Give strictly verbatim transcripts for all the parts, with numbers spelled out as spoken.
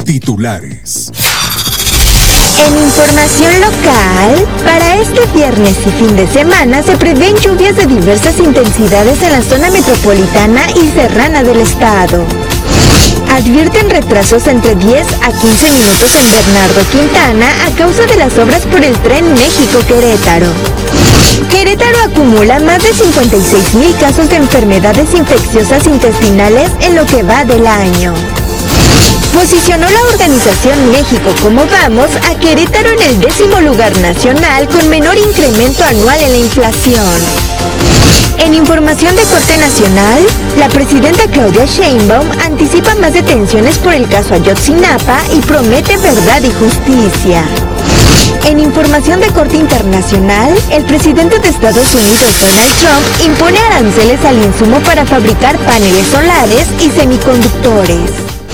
Titulares. En información local, para este viernes y fin de semana se prevén lluvias de diversas intensidades en la zona metropolitana y serrana del estado. Advierten retrasos entre diez a quince minutos en Bernardo Quintana a causa de las obras por el tren México-Querétaro. Querétaro acumula más de cincuenta y seis mil casos de enfermedades infecciosas intestinales en lo que va del año. Posicionó la organización México Como Vamos a Querétaro en el décimo lugar nacional con menor incremento anual en la inflación. En información de corte nacional, la presidenta Claudia Sheinbaum anticipa más detenciones por el caso Ayotzinapa y promete verdad y justicia. En información de corte internacional, el presidente de Estados Unidos, Donald Trump, impone aranceles al insumo para fabricar paneles solares y semiconductores.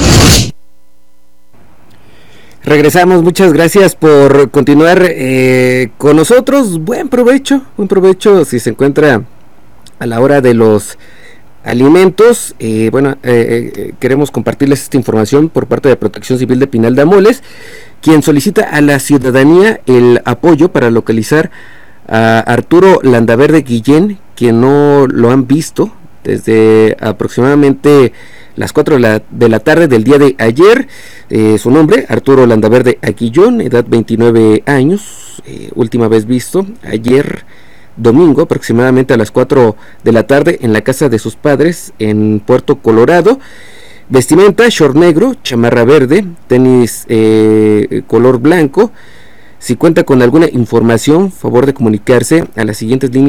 Regresamos, muchas gracias por continuar eh, con nosotros. Buen provecho, buen provecho si se encuentra a la hora de los alimentos. Eh, bueno, eh, eh, queremos compartirles esta información por parte de Protección Civil de Pinal de Amoles, quien solicita a la ciudadanía el apoyo para localizar a Arturo Landaverde Guillén, quien no lo han visto desde aproximadamente las cuatro de la, de la tarde del día de ayer. Eh, su nombre, Arturo Landaverde Aguillón, edad veintinueve años, eh, última vez visto ayer domingo aproximadamente a las cuatro de la tarde en la casa de sus padres en Puerto Colorado. Vestimenta, short negro, chamarra verde, tenis eh, color blanco. Si cuenta con alguna información, favor de comunicarse a las siguientes líneas